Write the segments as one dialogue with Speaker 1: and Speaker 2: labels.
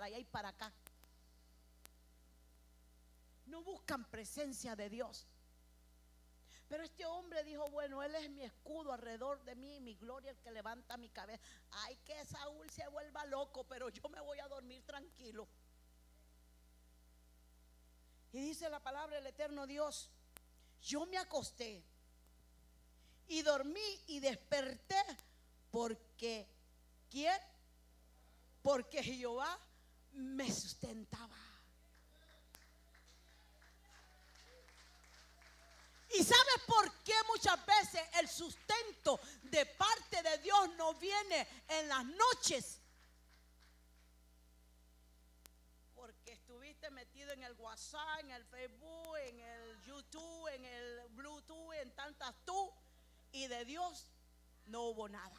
Speaker 1: allá y para acá. No buscan presencia de Dios. Pero este hombre dijo: bueno, Él es mi escudo alrededor de mí, mi gloria, el que levanta mi cabeza. Ay, que Saúl se vuelva loco, pero yo me voy a dormir tranquilo. Y dice la palabra del eterno Dios: yo me acosté y dormí y desperté, porque ¿quién? Porque Jehová me sustentaba. ¿Y sabes por qué muchas veces el sustento de parte de Dios no viene en las noches? Porque estuviste metido en el WhatsApp, en el Facebook, en el YouTube, en el Bluetooth, en tantas tú, y de Dios no hubo nada.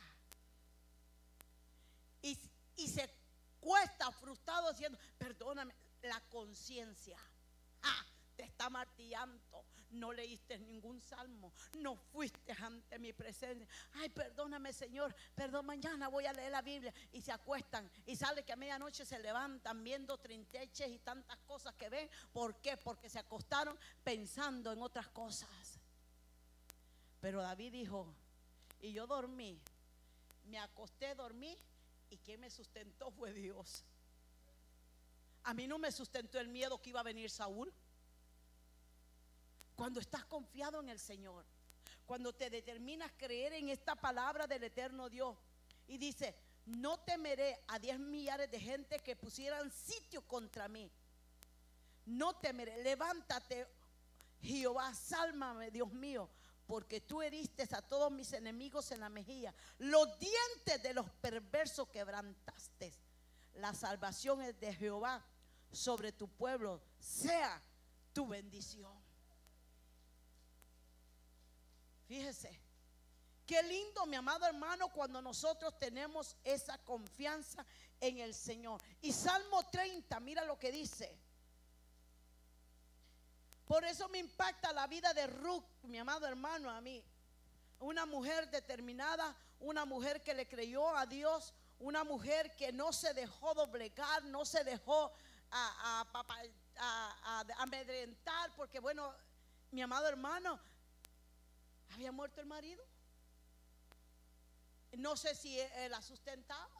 Speaker 1: Y se cuesta frustrado diciendo: perdóname, la conciencia te está martillando. No leíste ningún salmo, no fuiste ante mi presencia. Ay, perdóname, Señor, perdón, mañana voy a leer la Biblia. Y se acuestan y sale que a medianoche se levantan viendo trinteches y tantas cosas que ven. ¿Por qué? Porque se acostaron pensando en otras cosas. Pero David dijo: y yo dormí, me acosté, dormí, y quien me sustentó fue Dios. A mí no me sustentó el miedo que iba a venir Saúl. Cuando estás confiado en el Señor, cuando te determinas creer en esta palabra del eterno Dios, y dice: no temeré a 10 millares de gente que pusieran sitio contra mí. No temeré. Levántate, Jehová, sálvame, Dios mío, porque tú heriste a todos mis enemigos en la mejilla. Los dientes de los perversos quebrantaste. La salvación es de Jehová, sobre tu pueblo sea tu bendición. Fíjese, qué lindo, mi amado hermano, cuando nosotros tenemos esa confianza en el Señor. Y Salmo 30, mira lo que dice. Por eso me impacta la vida de Ruth, mi amado hermano, a mí. Una mujer determinada, una mujer que le creyó a Dios, una mujer que no se dejó doblegar, no se dejó amedrentar, porque bueno, mi amado hermano, había muerto el marido. No sé si él la sustentaba,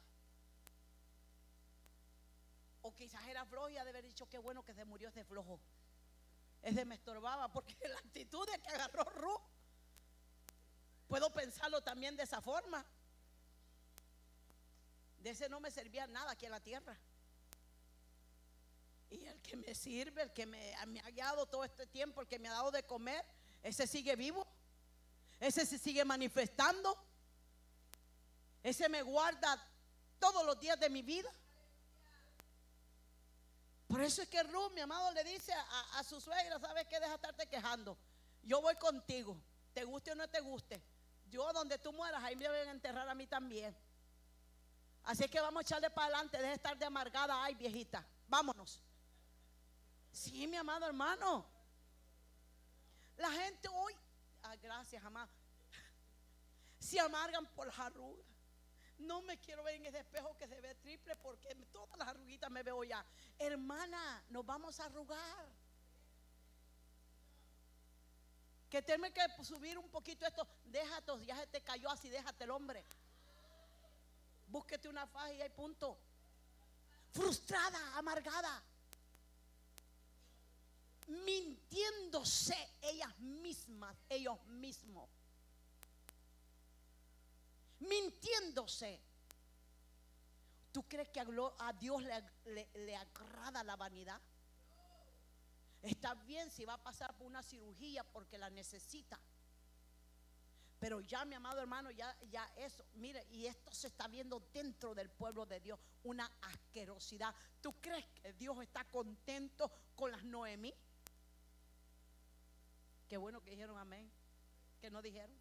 Speaker 1: o quizás era flojo y ha de haber dicho: qué bueno que se murió ese flojo, ese me estorbaba. Porque la actitud de que agarró Ruth, puedo pensarlo también de esa forma: de ese no me servía nada aquí en la tierra, y el que me sirve, el que me ha guiado todo este tiempo, el que me ha dado de comer, ese sigue vivo, ese se sigue manifestando, ese me guarda todos los días de mi vida. Por eso es que Ruth, mi amado, le dice a su suegra: ¿sabes qué? Deja de estarte quejando, yo voy contigo, te guste o no te guste. Yo, donde tú mueras, ahí me van a enterrar a mí también. Así que vamos a echarle para adelante, deja de estar de amargada. Ay, viejita, vámonos. Sí, mi amado hermano. La gente hoy, gracias, amado, se amargan por las arrugas. No me quiero ver en ese espejo que se ve triple, porque todas las arruguitas me veo ya. Hermana, nos vamos a arrugar. Que tiene que subir un poquito esto. Déjate, ya se te cayó así, déjate el hombre. Búsquete una faja y hay punto. Frustrada, amargada, mintiéndose ellas mismas, ellos mismos, mintiéndose. ¿Tú crees que a Dios le agrada la vanidad? Está bien si va a pasar por una cirugía porque la necesita, pero ya, mi amado hermano, ya eso, mire, y esto se está viendo dentro del pueblo de Dios, una asquerosidad. ¿Tú crees que Dios está contento con las Noemí? Qué bueno que dijeron amén, que no dijeron.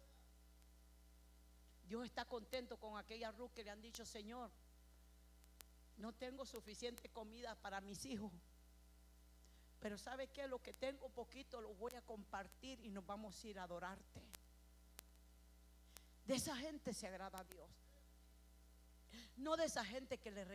Speaker 1: Dios está contento con aquella Ruth que le han dicho: Señor, no tengo suficiente comida para mis hijos, pero ¿sabe qué? Lo que tengo poquito lo voy a compartir y nos vamos a ir a adorarte. De esa gente se agrada a Dios, no de esa gente que le